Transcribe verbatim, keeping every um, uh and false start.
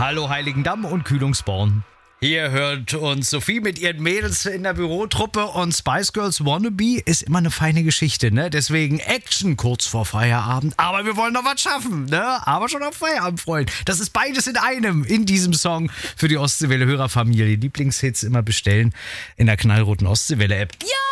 Hallo Heiligendamm und Kühlungsborn. Hier hört uns Sophie mit ihren Mädels in der Bürotruppe und Spice Girls Wannabe ist immer eine feine Geschichte, ne? Deswegen Action kurz vor Feierabend. Aber wir wollen noch was schaffen, ne? Aber schon auf Feierabend, Freund. Das ist beides in einem in diesem Song für die Ostseewelle-Hörerfamilie. Lieblingshits immer bestellen in der knallroten Ostseewelle-App. Ja!